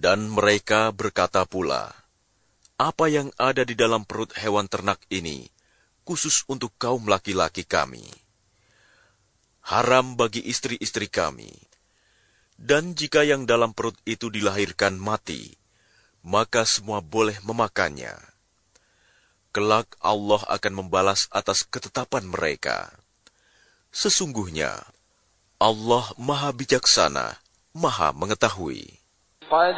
Dan mereka berkata pula, apa yang ada di dalam perut hewan ternak ini, khusus untuk kaum laki-laki kami. Haram bagi istri-istri kami. Dan jika yang dalam perut itu dilahirkan mati, maka semua boleh memakannya. Kelak Allah akan membalas atas ketetapan mereka. Sesungguhnya, Allah Maha Bijaksana, Maha Mengetahui.